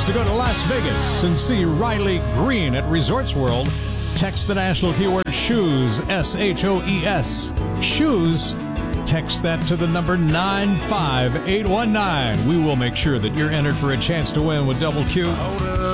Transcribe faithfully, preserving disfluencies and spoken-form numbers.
chance to go to Las Vegas and see Riley Green at Resorts World, text the national keyword SHOES, S H O E S, SHOES. Text that to the number nine five eight one nine. We will make sure that you're entered for a chance to win with Double Q.